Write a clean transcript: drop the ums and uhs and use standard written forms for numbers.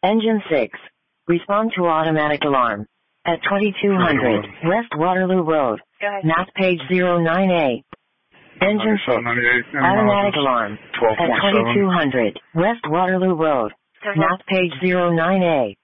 Engine 6. Respond to automatic alarm. At 2200 West Waterloo Road. Map page 09A. Engine 6. Automatic alarm. At 2200 West Waterloo Road. Map page 09A.